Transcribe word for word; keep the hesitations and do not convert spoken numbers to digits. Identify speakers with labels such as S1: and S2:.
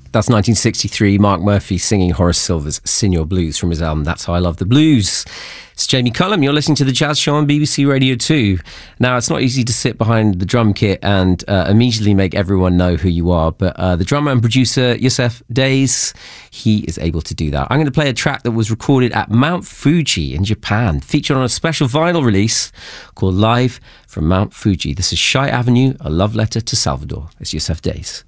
S1: That's nineteen sixty-three, Mark Murphy singing Horace Silver's Senior Blues from his album That's How I Love the Blues. It's Jamie Cullum. You're listening to The Jazz Show on B B C Radio two. Now, it's not easy to sit behind the drum kit and uh, immediately make everyone know who you are, but uh, the drummer and producer, Yussef Dayes, he is able to do that. I'm going to play a track that was recorded at Mount Fuji in Japan, featured on a special vinyl release called Live from Mount Fuji. This is Shy Avenue, A Love Letter to Salvador. It's Yussef Dayes.